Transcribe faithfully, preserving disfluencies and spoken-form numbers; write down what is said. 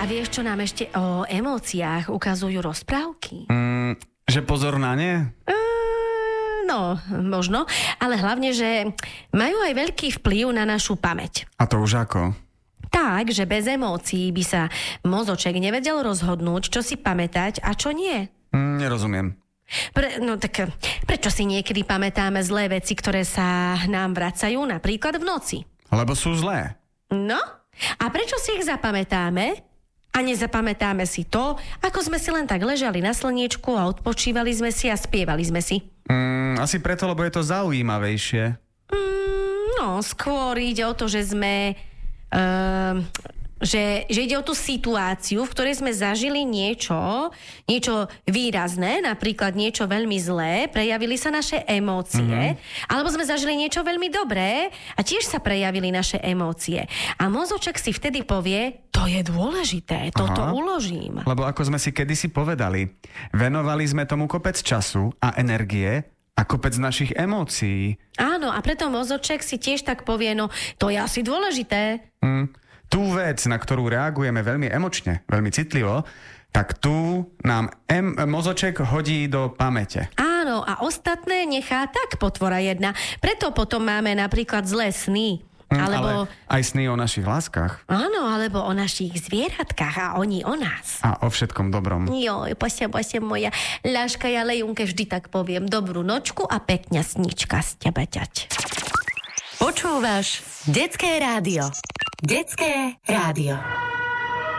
A vieš, čo nám ešte o emóciách ukazujú rozprávky? Mm, že pozor na ne? Mm, no, možno. Ale hlavne, že majú aj veľký vplyv na našu pamäť. A to už ako? Tak, že bez emócií by sa mozoček nevedel rozhodnúť, čo si pamätať a čo nie. Mm, nerozumiem. Pre, no tak, prečo si niekedy pamätáme zlé veci, ktoré sa nám vracajú napríklad v noci? Lebo sú zlé. No, a prečo si ich zapamätáme? A nezapamätáme si to, ako sme si len tak ležali na slniečku a odpočívali sme si a spievali sme si. Mm, asi preto, lebo je to zaujímavejšie. Mm, no, skôr ide o to, že sme... Uh, že, že ide o tú situáciu, v ktorej sme zažili niečo, niečo výrazné, napríklad niečo veľmi zlé, prejavili sa naše emócie, mm-hmm. alebo sme zažili niečo veľmi dobré a tiež sa prejavili naše emócie. A mozoček si vtedy povie, to je dôležité, toto Aha. uložím. Lebo ako sme si kedysi povedali, venovali sme tomu kopec času a energie a kopec našich emócií. Áno, a preto mozoček si tiež tak povie, no to je asi dôležité. Mm. Tú vec, na ktorú reagujeme veľmi emočne, veľmi citlivo, tak tu nám em, mozoček hodí do pamäte. Áno, a ostatné nechá tak potvora jedna. Preto potom máme napríklad zlé sny. Mm, Alebo... Ale aj sny o našich láskach. Áno, alebo o našich zvieratkách a oni o nás. A o všetkom dobrom. Joj, posia, posia moja ľaška, ja Lejunke vždy tak poviem. Dobrú nočku a pekňa snička z teba ťať. Počúvaš Detské rádio. Detské rádio.